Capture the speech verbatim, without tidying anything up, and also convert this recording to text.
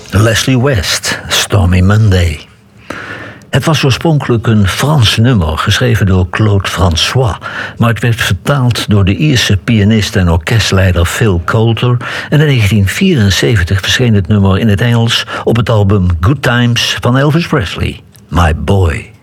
Leslie West, Stormy Monday. Het was oorspronkelijk een Frans nummer, geschreven door Claude François, maar het werd vertaald door de Ierse pianist en orkestleider Phil Coulter en in negentien vierenzeventig verscheen het nummer in het Engels op het album Good Times van Elvis Presley, My Boy.